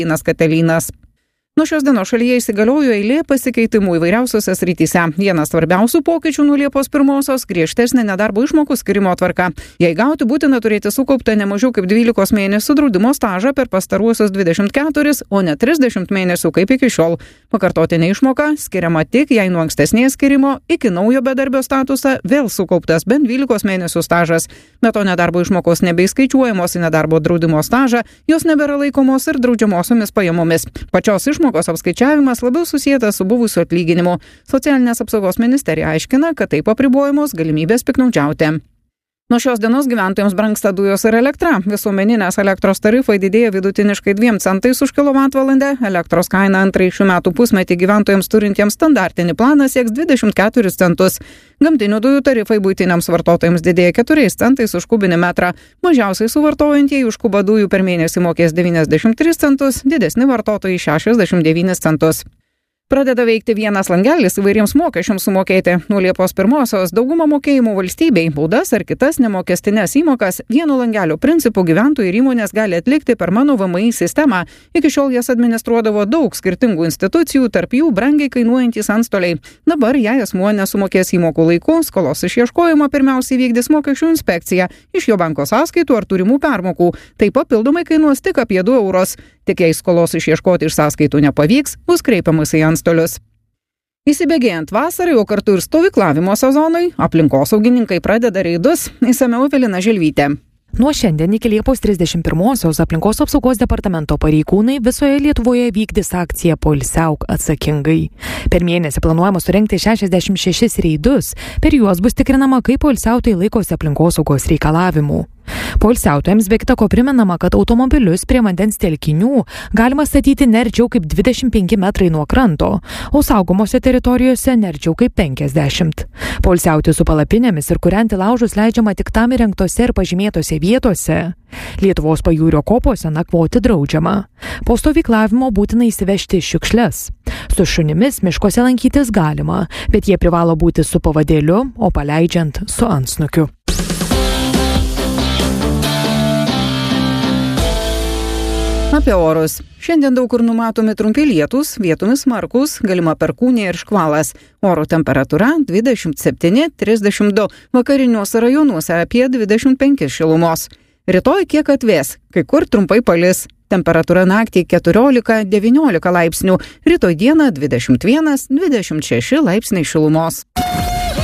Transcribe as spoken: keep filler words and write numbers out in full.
Inas Katelynas. Nuo šios dienos šalyje įsigaliojo eilė pasikeitimų įvairiausiose srityse. Vienas svarbiausių pokyčių nuo Liepos pirmosios griežtesnė nedarbo išmokų skirimo tvarka. Jei gauti būtina turėti sukauptą ne mažiau kaip dvylikos mėnesių draudimo stažą per pastaruosius dvidešimt keturis, o ne trisdešimt mėnesių kaip iki šiol. Pakartotinė išmoka skiriama tik jei nuo ankstesnės skirimo iki naujo bedarbio statusą vėl sukauptas bent dvylikos mėnesių stažas. Be to nedarbo išmokos nebeiskaičiuojamos į nedarbo draudimo stažą, jos nebėra laikomos ir draudžiamosiomis pajamomis. Pačios išmokos apskaičiavimas labiau susijęs su buvusiu atlyginimu. Socialinės apsaugos ministerija aiškina, kad taip apribojamos galimybės piktnaudžiauti. Nuo šios dienos gyventojams brangsta dujos ir elektra. Visuomeninės elektros tarifai didėja vidutiniškai dviem centais už kilovatvalandę. Elektros kaina antrąjį šių metų pusmetį gyventojams turintiems standartinį planą sieks dvidešimt keturis centus. Gamtinių dujų tarifai buitiniams vartotojams didėja keturiais centais už kubinį metrą. Mažiausiai suvartojantieji už kubą dujų per mėnesį mokės devyniasdešimt tris centus, didesni vartotojai šešiasdešimt devynis centus. Pradeda veikti vienas langelis įvairiems mokesčiams sumokėti. Nuo Liepos pirmosios dauguma mokėjimų valstybei, baudas ar kitas nemokestinės įmokas vieno langelio principų gyventojai ir įmonės gali atlikti per Mano V M I sistemą. Iki šiol jas administruodavo daug skirtingų institucijų, tarp jų brangiai kainuojantys antstoliai. Dabar, jei asmuo nesumokės įmokų laiku, skolos išieškojimą pirmiausiai vykdys mokesčių inspekcija iš jo banko sąskaitų ar turimų permokų. Tai papildomai kainuos tik apie du eurus. Tik jei skolos išieškoti iš sąskaitų nepavyks, bus kreipiamas į antstolius. Įsibėgėjant vasarai, o kartu ir stovyklavimo sezonui, aplinkosaugininkai pradeda reidus. Išsamiau Evelina Želvytė. Nuo šiandien iki Liepos trisdešimt pirmosios aplinkos apsaugos departamento pareigūnai visoje Lietuvoje vykdys akciją Poilsiauk atsakingai. Per mėnesį planuojama surengti šešiasdešimt šešis reidus, per juos bus tikrinama, kaip poilsiautojai laikosi aplinkosaugos reikalavimų. Poilsiautojams be kita ko primenama, kad automobilius prie vandens telkinių galima statyti ne arčiau kaip dvidešimt penki metrai nuo kranto, o saugomose teritorijose ne arčiau kaip penkiasdešimt. Poilsiauti su palapinėmis ir kūrenti laužus leidžiama tik tam įrengtose ir pažymėtose vietose. Lietuvos pajūrio kopose nakvoti draudžiama. Po stovyklavimo būtina įsivežti šiukšles. Su šunimis miškuose lankytis galima, bet jie privalo būti su pavadėliu, o paleidžiant su antsnukiu. Apie orus. Šiandien daug kur numatomi trumpi lietūs, vietomis smarkūs, galima perkūnija ir škvalas. Oro temperatūra dvidešimt septyni trisdešimt du, vakariniuose rajonuose apie dvidešimt penki šilumos. Rytoj kiek atvės, kai kur trumpai palis. Temperatūra naktį keturiolika devyniolika laipsnių, rytoj dieną dvidešimt vienas dvidešimt šeši laipsniai šilumos.